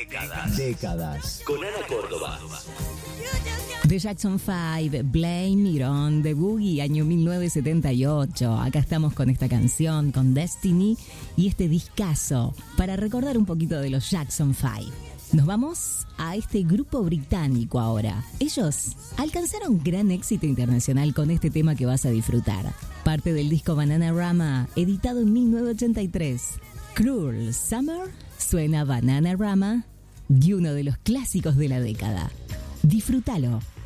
Décadas. Con Ana Córdoba. The Jackson 5, Blame It On The Boogie, año 1978. Acá estamos con esta canción, con Destiny y este discazo para recordar un poquito de los Jackson 5. Nos vamos a este grupo británico ahora. Ellos alcanzaron gran éxito internacional con este tema que vas a disfrutar. Parte del disco Bananarama, editado en 1983. Cruel Summer, suena Bananarama, y uno de los clásicos de la década. Disfrútalo.